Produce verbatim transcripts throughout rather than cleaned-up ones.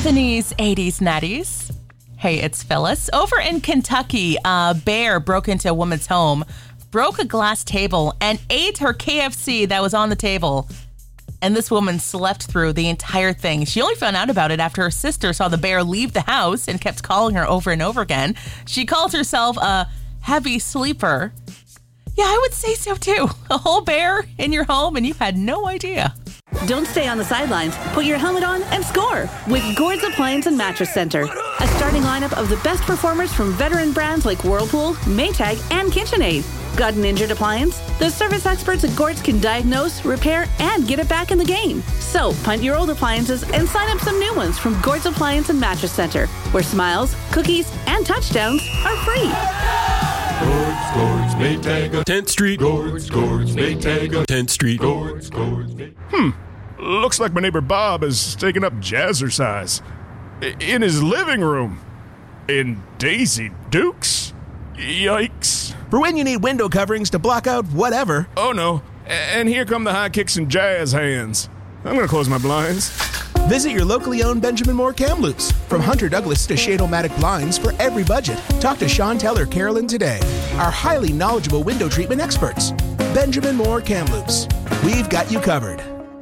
Bethany's eighties Natties. Hey, it's Phyllis. Over in Kentucky, a bear broke into a woman's home, broke a glass table, and ate her K F C that was on the table. And this woman slept through the entire thing. She only found out about it after her sister saw the bear leave the house and kept calling her over and over again. She calls herself a heavy sleeper. Yeah, I would say so too. A whole bear in your home and you had no idea. Don't stay on the sidelines. Put your helmet on and score with Gord's Appliance and Mattress Center. A starting lineup of the best performers from veteran brands like Whirlpool, Maytag, and KitchenAid. Got an injured appliance? The service experts at Gord's can diagnose, repair, and get it back in the game. So, punt your old appliances and sign up some new ones from Gord's Appliance and Mattress Center, where smiles, cookies, and touchdowns are free. Gord's, Gord's, Maytag, tenth Street. Gord's, Gord's, Maytag, tenth Street. Gord's, Gord's, Maytag. Hmm. Looks like my neighbor Bob is taking up jazzercise. I- in his living room. In Daisy Dukes? Yikes. For when you need window coverings to block out whatever. Oh no. A- and here come the high kicks and jazz hands. I'm gonna close my blinds. Visit your locally owned Benjamin Moore Kamloops. From Hunter Douglas to Shade-O-Matic blinds for every budget. Talk to Sean Teller Carolyn today. Our highly knowledgeable window treatment experts. Benjamin Moore Kamloops. We've got you covered.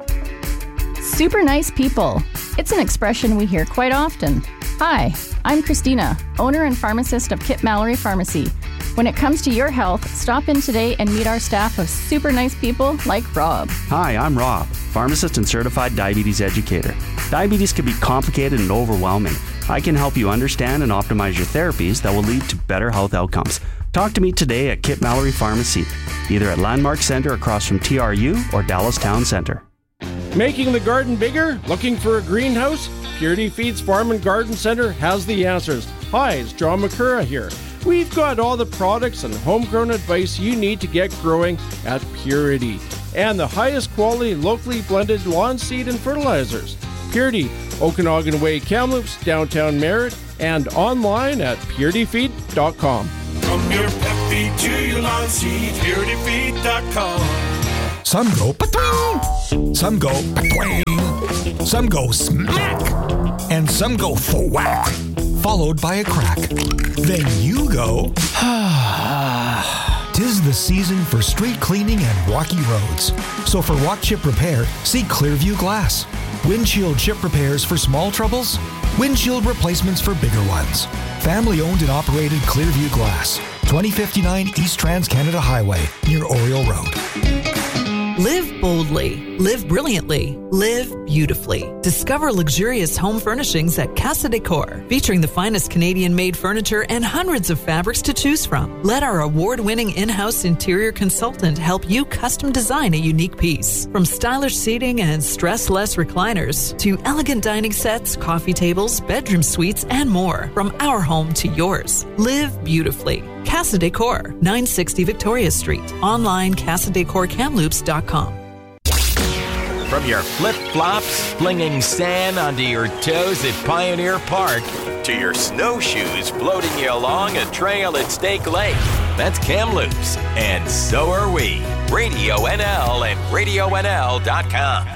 Super nice people. It's an expression we hear quite often. Hi, I'm Christina, owner and pharmacist of Kip Mallory Pharmacy. When it comes to your health, stop in today and meet our staff of super nice people like Rob. Hi, I'm Rob, pharmacist and certified diabetes educator. Diabetes can be complicated and overwhelming. I can help you understand and optimize your therapies that will lead to better health outcomes. Talk to me today at Kip Mallory Pharmacy, either at Landmark Center across from T R U or Dallas Town Center. Making the garden bigger? Looking for a greenhouse? Purity Feeds Farm and Garden Center has the answers. Hi, it's John McCurra here. We've got all the products and homegrown advice you need to get growing at Purity. And the highest quality locally blended lawn seed and fertilizers. Purity, Okanagan Way, Kamloops, downtown Merritt, and online at purity feed dot com. From your pet feed to your lawn seed, purity feed dot com. Some go pa-twing, some go pa-twing, some go smack, and some go thwack, followed by a crack. Then you go, tis the season for street cleaning and walkie roads. So for walk chip repair, see Clearview Glass. Windshield chip repairs for small troubles, windshield replacements for bigger ones. Family owned and operated Clearview Glass, twenty fifty-nine East Trans-Canada Highway, near Oriole Road. Live boldly, live brilliantly, live beautifully. Discover luxurious home furnishings at Casa Decor, featuring the finest Canadian-made furniture and hundreds of fabrics to choose from. Let our award-winning in-house interior consultant help you custom design a unique piece. From stylish seating and stress-less recliners to elegant dining sets, coffee tables, bedroom suites, and more. From our home to yours. Live beautifully. Casa Decor, nine sixty Victoria Street. Online, casa decor kamloops dot com. From your flip-flops, flinging sand onto your toes at Pioneer Park, to your snowshoes floating you along a trail at Stake Lake, that's Kamloops. And so are we. Radio N L and radio N L dot com.